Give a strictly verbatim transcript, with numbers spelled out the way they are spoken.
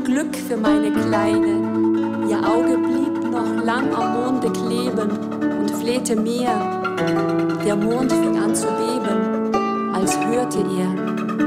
Glück für meine Kleine. Ihr Auge blieb noch lang am Monde kleben und flehte mehr. Der Mond fing an zu beben, als hörte er